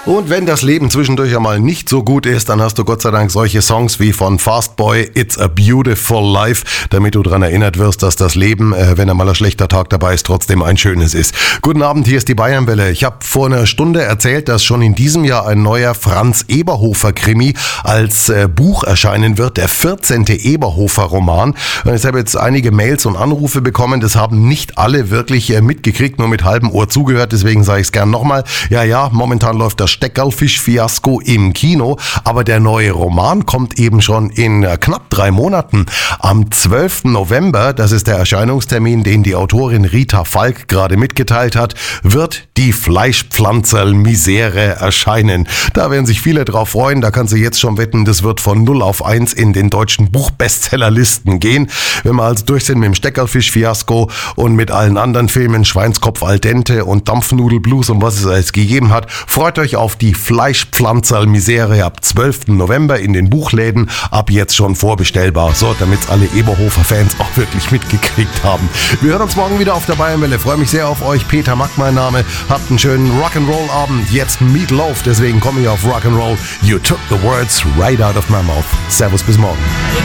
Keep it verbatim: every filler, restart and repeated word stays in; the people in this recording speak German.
Und wenn das Leben zwischendurch einmal nicht so gut ist, dann hast du Gott sei Dank solche Songs wie von Fastboy, It's a Beautiful Life, damit du daran erinnert wirst, dass das Leben, äh, wenn einmal ein schlechter Tag dabei ist, trotzdem ein schönes ist. Guten Abend, hier ist die Bayernwelle. Ich habe vor einer Stunde erzählt, dass schon in diesem Jahr ein neuer Franz Eberhofer-Krimi als äh, Buch erscheinen wird, der vierzehnte Eberhofer-Roman. Und ich habe jetzt einige Mails und Anrufe bekommen, das haben nicht alle wirklich äh, mitgekriegt, nur mit halbem Ohr zugehört, deswegen sage ich es gern nochmal. Ja, ja, momentan läuft das Steckerlfisch-Fiasko im Kino, aber der neue Roman kommt eben schon in äh, knapp drei Monaten. Am zwölften November, das ist der Erscheinungstermin, den die Autorin Rita Falk gerade mitgeteilt hat, wird die Fleischpflanzerl-Misere erscheinen. Da werden sich viele drauf freuen, da kannst du jetzt schon wetten, das wird von null auf eins in den deutschen Buchbestsellerlisten gehen. Wenn wir also durch sind mit dem Steckerlfisch-Fiasko und mit allen anderen Filmen, Schweinskopf al dente und Dampfnudelblues und was es alles gegeben hat, freut euch auf die Fleischpflanzerl-Misere ab zwölften November in den Buchläden, ab jetzt schon vorbestellbar, so damit alle Eberhofer-Fans auch wirklich mitgekriegt haben. Wir hören uns morgen wieder auf der Bayernwelle, freue mich sehr auf euch, Peter Mack mein Name, habt einen schönen Rock'n'Roll-Abend, jetzt Meatloaf, deswegen komme ich auf Rock'n'Roll, You took the words right out of my mouth. Servus, bis morgen.